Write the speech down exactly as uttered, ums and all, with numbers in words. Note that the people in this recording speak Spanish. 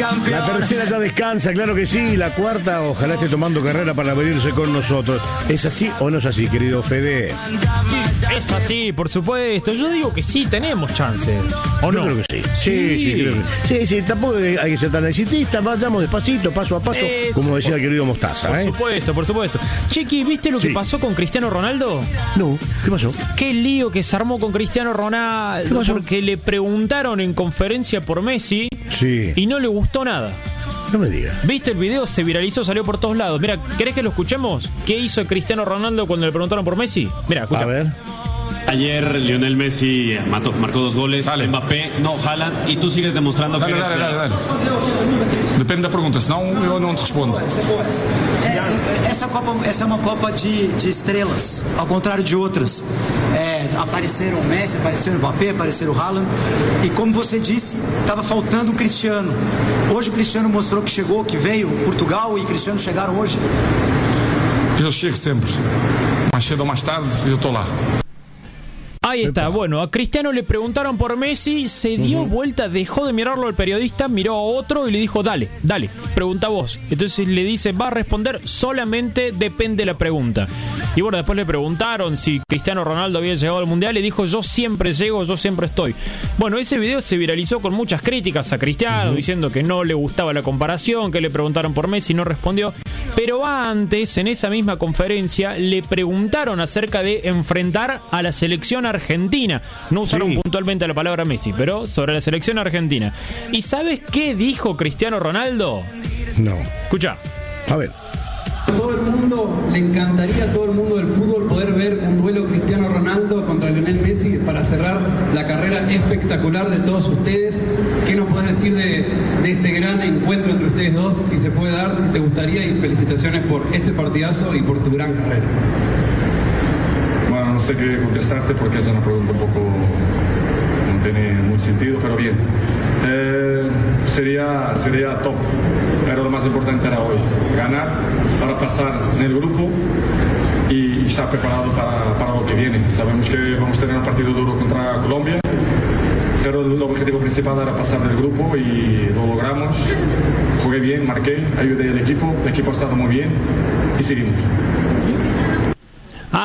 La tercera ya descansa, claro que sí. La cuarta, ojalá esté tomando carrera para venirse con nosotros. ¿Es así o no es así, querido Fede? Es así, por supuesto. Yo digo que sí, tenemos chance. ¿O no? Yo creo que sí. Sí, sí, sí, creo que sí. Sí, sí, tampoco hay que ser tan exitista. Vayamos despacito, paso a paso, Es, como decía por, el querido Mostaza. Por ¿eh? supuesto, por supuesto. Chiqui, ¿viste lo sí. que pasó con Cristiano Ronaldo? No, ¿qué pasó? Qué lío que se armó con Cristiano Ronaldo. ¿Qué pasó? Porque le preguntaron en conferencia por Messi sí. y no le gustó nada. No me digas. ¿Viste el video? Se viralizó, salió por todos lados. Mira, ¿querés que lo escuchemos? ¿Qué hizo Cristiano Ronaldo cuando le preguntaron por Messi? Mira, escucha. A ver. Ayer Lionel Messi mató, marcó dos goles, dale. Mbappé, no, Haaland, e tu sigues demonstrando dale, que eres... Dale, dale, dale. Depende da pergunta, senão eu não te respondo. É, essa, Copa, essa é uma Copa de, de estrelas, ao contrário de outras. É, apareceram o Messi, apareceram o Mbappé, apareceram o Haaland. E como você disse, estava faltando o Cristiano. Hoje o Cristiano mostrou que chegou, que veio. Portugal e Cristiano chegaram hoje. Eu chego sempre. Mais cedo ou mais tarde, eu estou lá. Ahí está, bueno, a Cristiano le preguntaron por Messi, se dio uh-huh. vuelta, dejó de mirarlo al periodista, miró a otro y le dijo, dale, dale, pregunta vos. Entonces le dice, va a responder, solamente depende de la pregunta. Y bueno, después le preguntaron si Cristiano Ronaldo había llegado al Mundial, le dijo, yo siempre llego, yo siempre estoy. Bueno, ese video se viralizó con muchas críticas a Cristiano, uh-huh. diciendo que no le gustaba la comparación, que le preguntaron por Messi y no respondió. Pero antes, en esa misma conferencia, le preguntaron acerca de enfrentar a la selección argentina. No usaron sí. puntualmente la palabra Messi, pero sobre la selección argentina. ¿Y sabes qué dijo Cristiano Ronaldo? No. Escucha. A ver. A todo el mundo, le encantaría a todo el mundo del fútbol poder ver un duelo Cristiano Ronaldo contra Lionel Messi para cerrar la carrera espectacular de todos ustedes. ¿Qué nos puedes decir de, de este gran encuentro entre ustedes dos? Si se puede dar, si te gustaría, y felicitaciones por este partidazo y por tu gran carrera. Bueno, no sé qué contestarte porque es una pregunta un poco... no tiene mucho sentido, pero bien. Eh, sería, sería top, pero lo más importante era hoy, ganar para pasar en el grupo y estar preparado para, para lo que viene. Sabemos que vamos a tener un partido duro contra Colombia, pero el objetivo principal era pasar del grupo y lo logramos. Jugué bien, marqué, ayudé al equipo, el equipo ha estado muy bien y seguimos.